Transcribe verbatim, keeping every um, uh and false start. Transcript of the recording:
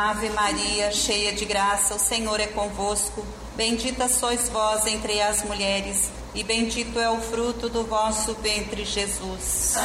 Ave Maria, cheia de graça, o Senhor é convosco. Bendita sois vós entre as mulheres, e bendito é o fruto do vosso ventre, Jesus. Santa